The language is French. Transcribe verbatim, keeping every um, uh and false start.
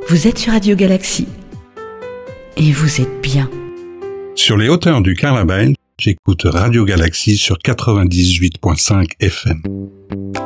Vous êtes sur Radio Galaxie. Et vous êtes bien. Sur les hauteurs du Carlin Belge, j'écoute Radio Galaxie sur quatre-vingt-dix-huit virgule cinq F M.